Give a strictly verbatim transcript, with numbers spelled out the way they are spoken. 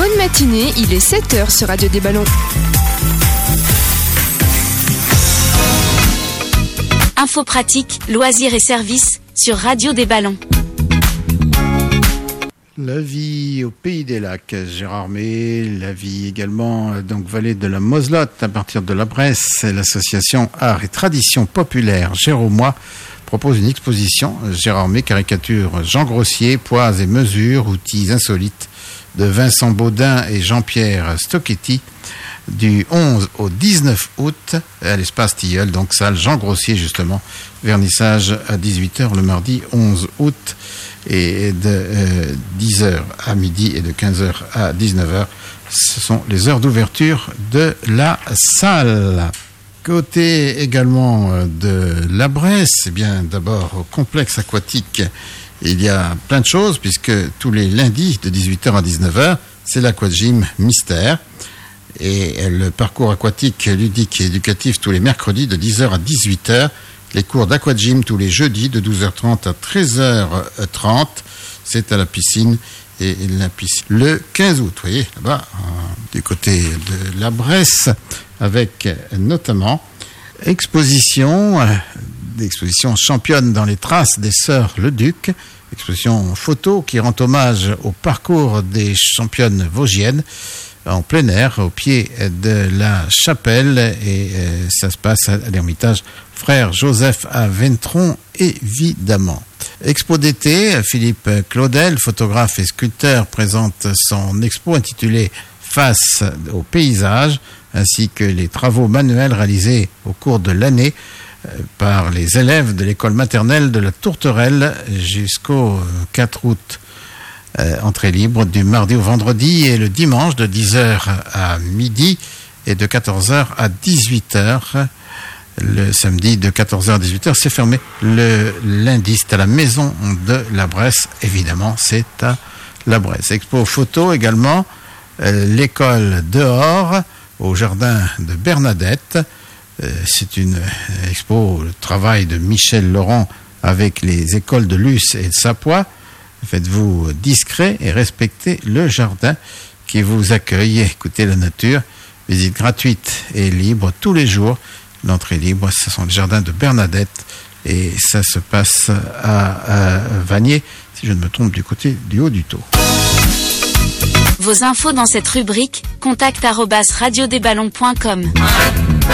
Bonne matinée, il est sept heures sur Radio des Ballons. Infos pratiques, loisirs et services sur Radio des Ballons. La vie au Pays des Lacs, Gérard May, la vie également, donc vallée de la Moselotte, à partir de la Bresse, l'association Art et Tradition Populaire Géromois propose une exposition. Gérard May caricature Jean Grossier, poids et mesures, outils insolites de Vincent Baudin et Jean-Pierre Stocchetti, du onze au dix-neuf août à l'espace Tilleul, donc salle Jean Grossier justement, vernissage à dix-huit heures le mardi onze août, et de euh, dix heures à midi et de quinze heures à dix-neuf heures. Ce sont les heures d'ouverture de la salle. Côté également de la Bresse, eh bien d'abord au complexe aquatique, il y a plein de choses puisque tous les lundis de dix-huit heures à dix-neuf heures, c'est l'aquagym Mystère. Et le parcours aquatique ludique et éducatif tous les mercredis de dix heures à dix-huit heures. Les cours d'aquagym tous les jeudis de douze heures trente à treize heures trente. C'est à la piscine. Et la piscine le quinze août, vous voyez, là-bas, euh, du côté de la Bresse, avec notamment exposition, euh, exposition championne dans les traces des sœurs Leduc, exposition photo qui rend hommage au parcours des championnes vosgiennes, en plein air, au pied de la chapelle, et euh, ça se passe à l'Ermitage Frère Joseph à Ventron, évidemment. Expo d'été, Philippe Claudel, photographe et sculpteur, présente son expo intitulée Face au paysage, ainsi que les travaux manuels réalisés au cours de l'année euh, par les élèves de l'école maternelle de la Tourterelle jusqu'au quatre août. Euh, entrée libre du mardi au vendredi et le dimanche de dix heures à midi et de quatorze heures à dix-huit heures. Le samedi de quatorze heures à dix-huit heures, c'est fermé. Le lundi, c'est à la maison de la Bresse. Évidemment, c'est à la Bresse. Expo photo également. Euh, l'école dehors au jardin de Bernadette. Euh, c'est une expo, le travail de Michel Laurent avec les écoles de Luce et de Sapois. Faites-vous discret et respectez le jardin qui vous accueille. Écoutez la nature. Visite gratuite et libre tous les jours. L'entrée libre, ce sont les jardins de Bernadette et ça se passe à, à Vanier, si je ne me trompe, du côté du haut du Taux. Vos infos dans cette rubrique, contact arobase radio des ballons point com.